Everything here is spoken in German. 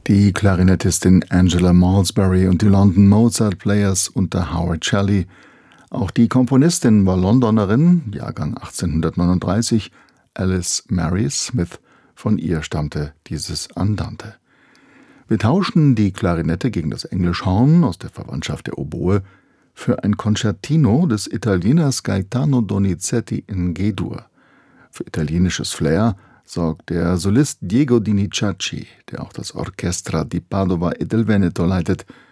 Die Klarinettistin Angela Malmesbury und die London Mozart Players unter Howard Shelley. Auch die Komponistin war Londonerin, Jahrgang 1839, Alice Mary Smith. Von ihr stammte dieses Andante. Wir tauschen die Klarinette gegen das Englischhorn aus der Verwandtschaft der Oboe für ein Concertino des Italieners Gaetano Donizetti in G-Dur. Für italienisches Flair sorgt der Solist Diego Dinizacci, der auch das Orchestra di Padova e del Veneto leitet,